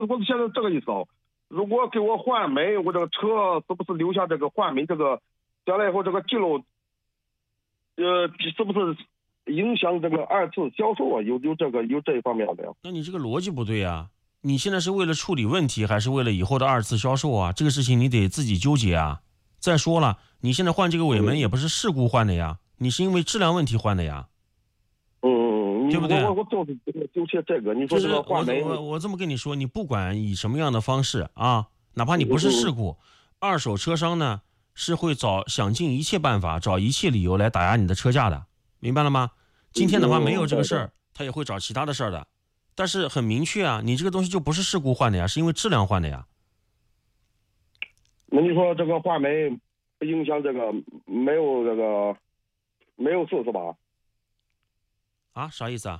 我现在这个意思哦，如果给我换煤，我这个车是不是留下这个换煤这个，将来以后这个记录，是不是影响这个二次销售啊？有这一方面的。 那你这个逻辑不对啊！你现在是为了处理问题，还是为了以后的二次销售啊？这个事情你得自己纠结啊。再说了，你现在换这个尾门也不是事故换的呀，你是因为质量问题换的呀。对不对？ 我就是纠结这个。你说这个换煤， 我这么跟你说，你不管以什么样的方式啊，哪怕你不是事故，二手车商呢是会想尽一切办法，找一切理由来打压你的车价的，明白了吗？今天哪怕没有这个事儿，他也会找其他的事儿的。但是很明确啊，你这个东西就不是事故换的呀，是因为质量换的呀。 那你说这个换煤不影响这个没有事是吧？ 啊，啥意思啊？